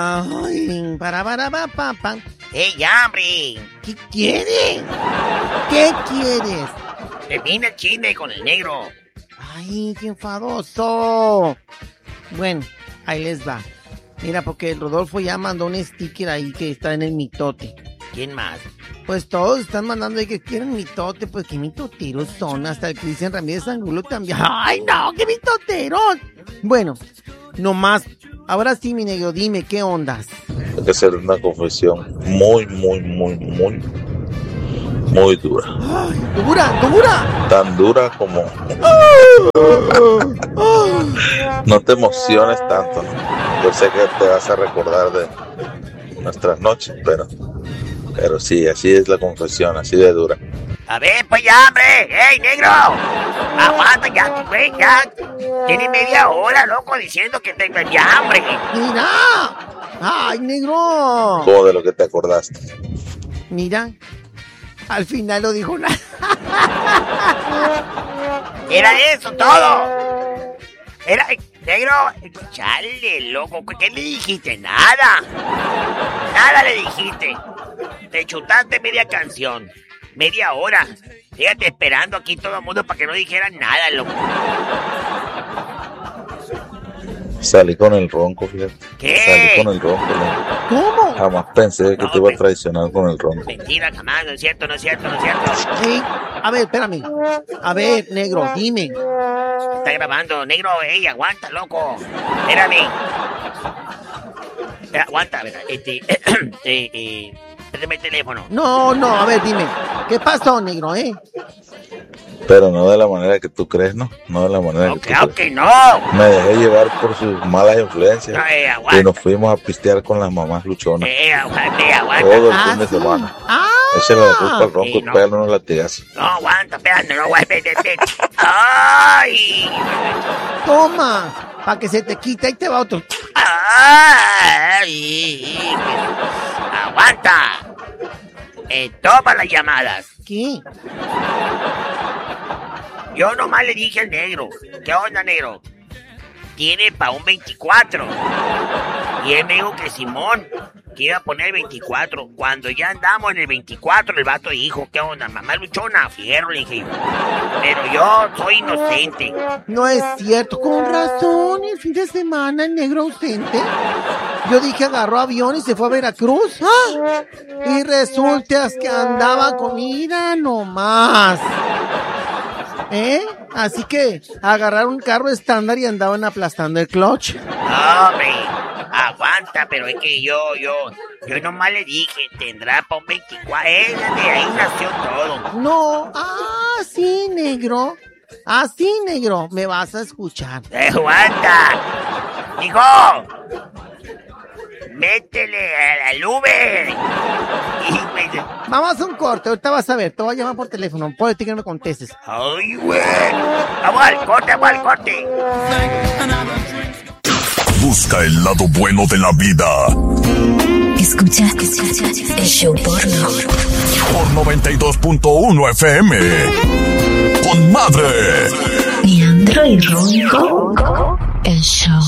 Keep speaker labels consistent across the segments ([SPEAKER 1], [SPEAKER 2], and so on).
[SPEAKER 1] Ay, pa.
[SPEAKER 2] ¡Ey, hombre!
[SPEAKER 1] ¿Qué quieres? ¿Qué quieres?
[SPEAKER 2] Termina el chisme con el negro.
[SPEAKER 1] Ay, qué enfadoso. Bueno, ahí les va. Mira, porque el Rodolfo ya mandó un sticker ahí que está en el mitote.
[SPEAKER 2] ¿Quién más?
[SPEAKER 1] Pues todos están mandando ahí que quieren mitote. Pues qué mitoteros son. Hasta el Cristian Ramírez Angulo también. ¡Ay, no! ¡Qué mitoteros! Bueno, nomás. Ahora sí, mi negro, dime, ¿qué ondas?
[SPEAKER 3] Hay que hacer una confesión muy dura.
[SPEAKER 1] ¡Ay, dura!
[SPEAKER 3] Tan dura como... No te emociones tanto, ¿no? Yo sé que te vas a recordar de nuestras noches, pero sí, así es la confesión, así de dura.
[SPEAKER 2] A ver, pues ya, hombre. ¡Ey, negro! Aguanta ya, güey, ya. Tiene media hora, loco, diciendo que tengo ya hambre.
[SPEAKER 1] ¡Mira! ¡Ay, negro!
[SPEAKER 3] ¿Cómo de lo que te acordaste?
[SPEAKER 1] Mira, al final no dijo nada.
[SPEAKER 2] Era eso todo. Era... Negro, chale, loco, ¿qué le dijiste? Nada le dijiste. Te chutaste media canción, media hora. Fíjate esperando aquí todo el mundo para que no dijeran nada, loco.
[SPEAKER 3] Salí con el ronco, fíjate.
[SPEAKER 2] ¿Qué?
[SPEAKER 3] Salí con el ronco, ¿no?
[SPEAKER 1] ¿Cómo?
[SPEAKER 3] Jamás pensé que te iba a traicionar con el ronco.
[SPEAKER 2] Mentira, jamás, no es cierto.
[SPEAKER 1] Sí. A ver, espérame. A ver, negro, dime.
[SPEAKER 2] Está grabando, negro, ey, aguanta, loco. Espérame. Aguanta, ¿verdad? Préstame el teléfono.
[SPEAKER 1] No, a ver, dime. ¿Qué pasó, negro,
[SPEAKER 3] Pero no de la manera que tú crees, ¿no? No de la manera que tú
[SPEAKER 2] claro
[SPEAKER 3] crees.
[SPEAKER 2] que no.
[SPEAKER 3] Me dejé llevar por sus malas influencias.
[SPEAKER 2] No,
[SPEAKER 3] y nos fuimos a pistear con las mamás luchonas.
[SPEAKER 2] Aguanta.
[SPEAKER 3] Todo el fin de semana. Échale la culpa al ronco y pégale unos latigazos.
[SPEAKER 2] No, aguanta, espérate, no, ¡ay!
[SPEAKER 1] Toma, para que se te quite y te va otro.
[SPEAKER 2] ¡Ay! ¡Aguanta! Toma las llamadas.
[SPEAKER 1] ¿Qué?
[SPEAKER 2] Yo nomás le dije al negro. ¿Qué onda, negro? Tiene pa' un 24. Y él me dijo que Simón, que iba a poner 24. Cuando ya andamos en el 24, el vato dijo, ¿qué onda? Mamá luchona, fierro, le dije yo. Pero yo soy inocente.
[SPEAKER 1] No es cierto, con razón, el fin de semana el negro ausente. Yo dije agarró avión y se fue a Veracruz. ¡Ah! Y resulta que andaba con ira nomás. Así que agarraron un carro estándar y andaban aplastando el clutch.
[SPEAKER 2] Hombre, aguanta, pero es que yo nomás le dije, tendrá pa' un 24, de ahí nació todo.
[SPEAKER 1] No, sí, negro. Así, negro, me vas a escuchar.
[SPEAKER 2] Aguanta, hijo. Métele al Uber.
[SPEAKER 1] Vamos a un corte, ahorita vas a ver, te voy a llamar por teléfono, puede que no me contestes.
[SPEAKER 2] Ay, güey. Vamos al corte.
[SPEAKER 4] Busca el lado bueno de la vida.
[SPEAKER 5] Escucha el show porno.
[SPEAKER 4] Por 92.1 FM. Con Madre.
[SPEAKER 5] Leandro y Ronco. El show.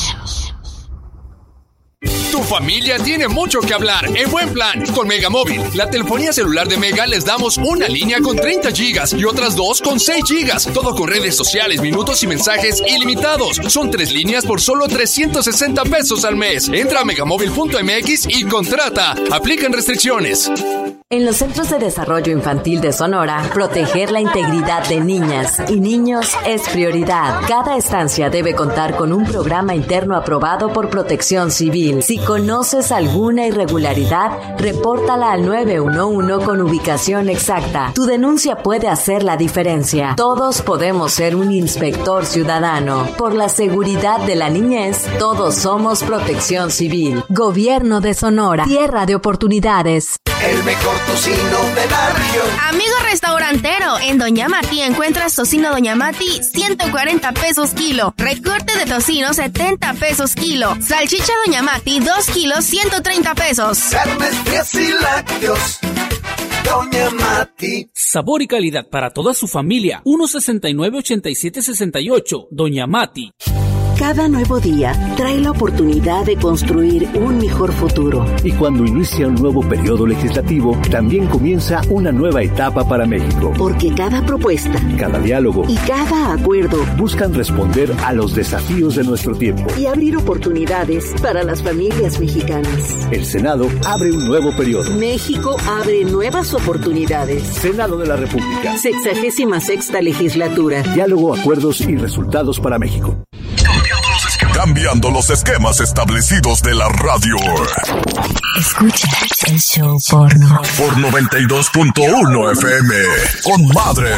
[SPEAKER 6] Tu familia tiene mucho que hablar en buen plan con Megamóvil. La telefonía celular de Mega les damos una línea con 30 gigas y otras dos con 6 gigas. Todo con redes sociales, minutos y mensajes ilimitados. Son 3 líneas por solo 360 pesos al mes. Entra a megamóvil.mx y contrata. Aplican restricciones.
[SPEAKER 7] En los Centros de Desarrollo Infantil de Sonora, proteger la integridad de niñas y niños es prioridad. Cada estancia debe contar con un programa interno aprobado por Protección Civil. Si conoces alguna irregularidad, repórtala al 911 con ubicación exacta. Tu denuncia puede hacer la diferencia. Todos podemos ser un inspector ciudadano. Por la seguridad de la niñez, todos somos Protección Civil. Gobierno de Sonora. Tierra de oportunidades.
[SPEAKER 8] El mejor tocino de la región.
[SPEAKER 9] Amigo restaurantero, en Doña Mati encuentras tocino Doña Mati 140 pesos kilo. Recorte de tocino 70 pesos kilo. Salchicha Doña Mati 2 kilos 130 pesos.
[SPEAKER 8] Carnes frías y lácteos. Doña Mati.
[SPEAKER 10] Sabor y calidad para toda su familia. 169-8768. Doña Mati. Cada nuevo día trae la oportunidad de construir un mejor futuro.
[SPEAKER 11] Y cuando inicia un nuevo periodo legislativo, también comienza una nueva etapa para México.
[SPEAKER 10] Porque cada propuesta,
[SPEAKER 11] cada diálogo
[SPEAKER 10] y cada acuerdo
[SPEAKER 11] buscan responder a los desafíos de nuestro tiempo
[SPEAKER 10] y abrir oportunidades para las familias mexicanas.
[SPEAKER 11] El Senado abre un nuevo periodo.
[SPEAKER 10] México abre nuevas oportunidades.
[SPEAKER 11] Senado de la República.
[SPEAKER 10] 66ª legislatura.
[SPEAKER 11] Diálogo, acuerdos y resultados para México.
[SPEAKER 4] Cambiando los esquemas establecidos de la radio.
[SPEAKER 5] Escucha el show porno.
[SPEAKER 4] Por 92.1 FM. Con Madre.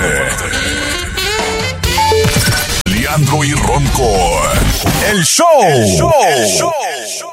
[SPEAKER 4] Leandro y Ronco. El show.